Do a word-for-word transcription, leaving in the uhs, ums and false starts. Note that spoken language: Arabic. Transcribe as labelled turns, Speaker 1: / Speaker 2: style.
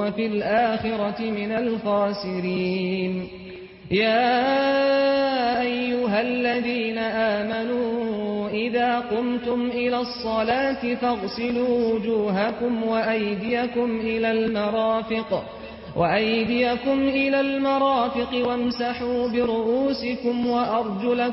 Speaker 1: وهو في الآخرة من الخاسرين. يا أيها الذين آمنوا إذا قمتم إلى الصلاة فاغسلوا وجوهكم وأيديكم إلى المرافق وأيديكم إلى المرافق وامسحوا برؤوسكم وأرجلكم